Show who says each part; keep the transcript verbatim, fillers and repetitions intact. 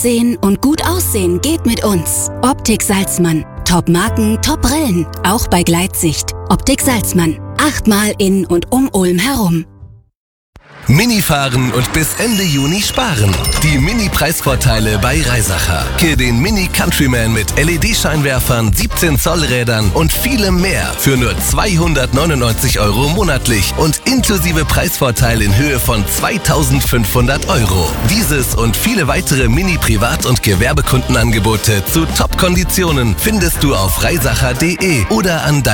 Speaker 1: Sehen und gut aussehen geht mit uns. Optik Salzmann. Top-Marken, Top-Brillen. Auch bei Gleitsicht. Optik Salzmann. Achtmal in und um Ulm herum.
Speaker 2: Mini fahren und bis Ende Juni sparen. Die Mini-Preisvorteile bei Reisacher. Hier den Mini Countryman mit L E D-Scheinwerfern, siebzehn Zoll Rädern und vielem mehr für nur zweihundertneunundneunzig Euro monatlich und inklusive Preisvorteil in Höhe von zweitausendfünfhundert Euro. Dieses und viele weitere Mini-Privat- und Gewerbekundenangebote zu Top-Konditionen findest du auf reisacher punkt de oder an deinem